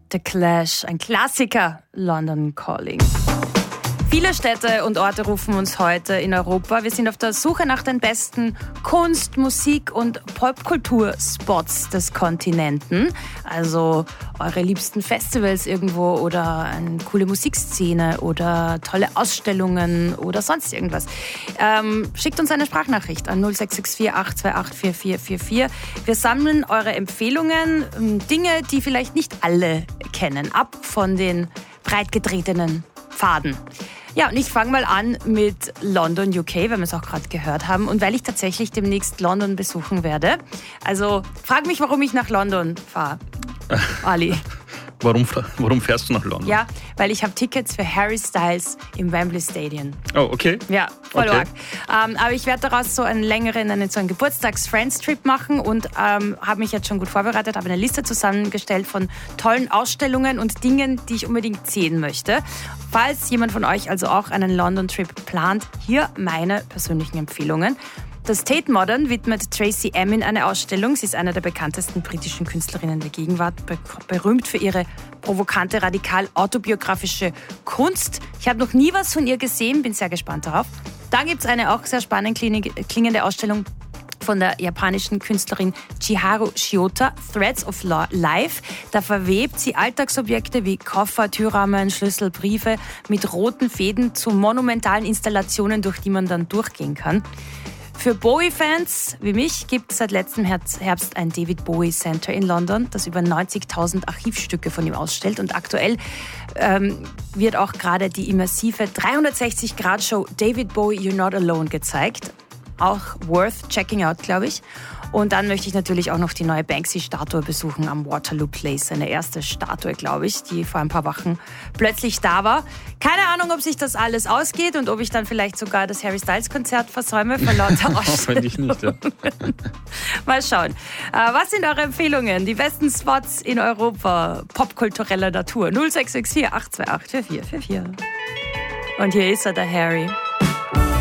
The Clash, ein Klassiker, London Calling. Viele Städte und Orte rufen uns heute in Europa. Wir sind auf der Suche nach den besten Kunst-, Musik- und Popkulturspots des Kontinenten. Also eure liebsten Festivals irgendwo oder eine coole Musikszene oder tolle Ausstellungen oder sonst irgendwas. Schickt uns eine Sprachnachricht an 0664 828 4444. Wir sammeln eure Empfehlungen, Dinge, die vielleicht nicht alle kennen, ab von den breitgetretenen Pfaden. Ja, und ich fange mal an mit London, UK, weil wir es auch gerade gehört haben und weil ich tatsächlich demnächst London besuchen werde. Also frag mich, warum ich nach London fahre, Ali. Warum fährst du nach London? Ja, weil ich habe Tickets für Harry Styles im Wembley Stadium. Oh, okay. Ja, voll okay. arg. Aber ich werde daraus so einen Geburtstags-Friends-Trip machen und habe mich jetzt schon gut vorbereitet, habe eine Liste zusammengestellt von tollen Ausstellungen und Dingen, die ich unbedingt sehen möchte. Falls jemand von euch also auch einen London-Trip plant, hier meine persönlichen Empfehlungen. Das Tate Modern widmet Tracey Emin eine Ausstellung. Sie ist eine der bekanntesten britischen Künstlerinnen der Gegenwart, berühmt für ihre provokante, radikal autobiografische Kunst. Ich habe noch nie was von ihr gesehen, bin sehr gespannt darauf. Dann gibt es eine auch sehr spannend klingende Ausstellung von der japanischen Künstlerin Chiharu Shiota, Threads of Life. Da verwebt sie Alltagsobjekte wie Koffer, Türrahmen, Schlüssel, Briefe mit roten Fäden zu monumentalen Installationen, durch die man dann durchgehen kann. Für Bowie-Fans wie mich gibt es seit letztem Herbst ein David Bowie Center in London, das über 90.000 Archivstücke von ihm ausstellt. Und aktuell wird auch gerade die immersive 360-Grad-Show David Bowie You're Not Alone gezeigt. Auch worth checking out, glaube ich. Und dann möchte ich natürlich auch noch die neue Banksy-Statue besuchen am Waterloo Place. Seine erste Statue, glaube ich, die vor ein paar Wochen plötzlich da war. Keine Ahnung, ob sich das alles ausgeht und ob ich dann vielleicht sogar das Harry Styles-Konzert versäume von lauter Hoffentlich nicht, ja. Mal schauen. Was sind eure Empfehlungen? Die besten Spots in Europa, popkultureller Natur. 0664 828 4444. Und hier ist er, der Harry.